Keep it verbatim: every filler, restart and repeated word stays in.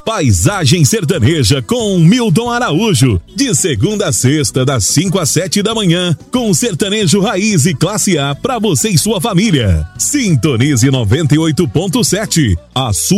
Paisagem Sertaneja com Milton Araújo. De segunda a sexta, das cinco às sete da manhã, com sertanejo raiz e classe A para você e sua família. Sintonize noventa e oito ponto sete. A sua